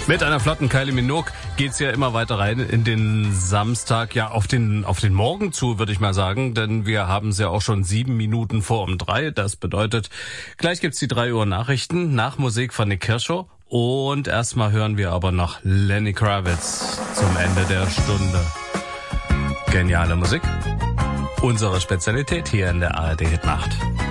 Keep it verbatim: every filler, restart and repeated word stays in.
Mit einer flotten Kylie Minogue geht's ja immer weiter rein in den Samstag, ja auf den auf den Morgen zu, würde ich mal sagen, denn wir haben es ja auch schon sieben Minuten vor um drei. Das bedeutet, gleich gibt's die drei Uhr Nachrichten, nach Musik von Nick Kershaw und erstmal hören wir aber noch Lenny Kravitz zum Ende der Stunde. Geniale Musik, unsere Spezialität hier in der A R D Hitnacht.